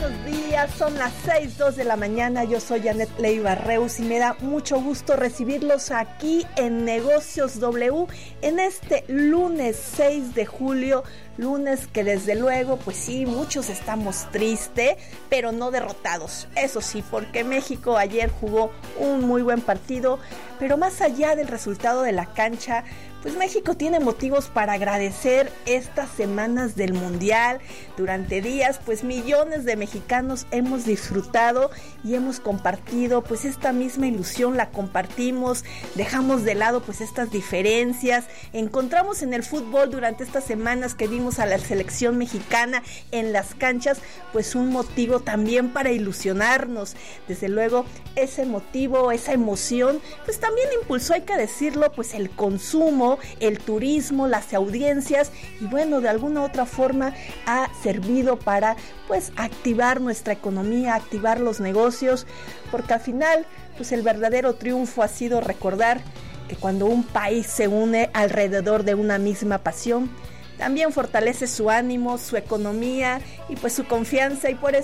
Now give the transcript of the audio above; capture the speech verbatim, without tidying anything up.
buenos días, son las seis, dos de la mañana, yo soy Janet Leiva Reus y me da mucho gusto recibirlos aquí en Negocios W en este lunes seis de julio, lunes que desde luego, pues sí, muchos estamos tristes, pero no derrotados, eso sí, porque México ayer jugó un muy buen partido, pero más allá del resultado de la cancha, pues México tiene motivos para agradecer estas semanas del Mundial. Durante días, pues millones de mexicanos hemos disfrutado y hemos compartido, pues esta misma ilusión la compartimos, dejamos de lado pues estas diferencias, encontramos en el fútbol durante estas semanas que vimos a la selección mexicana en las canchas, pues un motivo también para ilusionarnos. Desde luego, ese motivo, esa emoción, pues también impulsó, hay que decirlo, pues el consumo, el turismo, las audiencias y bueno, de alguna u otra forma ha servido para pues activar nuestra economía, activar los negocios, porque al final pues el verdadero triunfo ha sido recordar que cuando un país se une alrededor de una misma pasión, también fortalece su ánimo, su economía y pues su confianza, y por eso